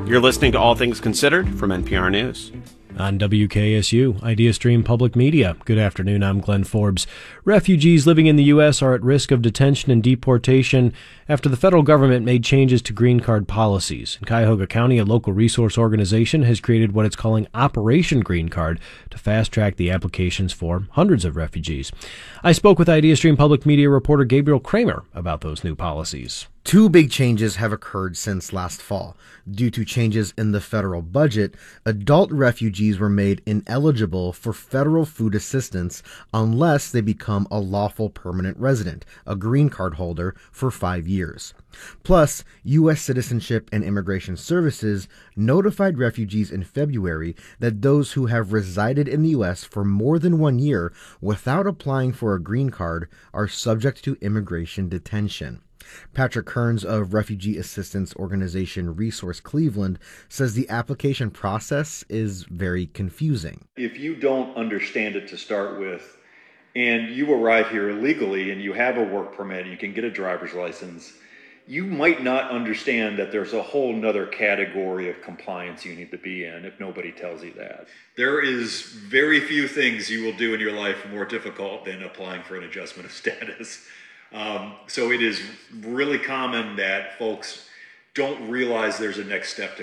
You're listening to All Things Considered from NPR News. On WKSU, IdeaStream Public Media. Good afternoon, I'm Glenn Forbes. Refugees living in the U.S. are at risk of detention and deportation after the federal government made changes to green card policies. In Cuyahoga County, a local resource organization has created what it's calling Operation Green Card to fast-track the applications for hundreds of refugees. I spoke with IdeaStream Public Media reporter Gabriel Kramer about those new policies. Two big changes have occurred since last fall. Due to changes in the federal budget, adult refugees were made ineligible for federal food assistance unless they become a lawful permanent resident, a green card holder, for 5 years. Plus, U.S. Citizenship and Immigration Services notified refugees in February that those who have resided in the U.S. for more than 1 year without applying for a green card are subject to immigration detention. Patrick Kearns of refugee assistance organization Resource Cleveland says the application process is very confusing. If you don't understand it to start with, and you arrive here illegally and you have a work permit, you can get a driver's license, you might not understand that there's a whole nother category of compliance you need to be in if nobody tells you that. There is very few things you will do in your life more difficult than applying for an adjustment of status. So it is really common that folks don't realize there's a next step to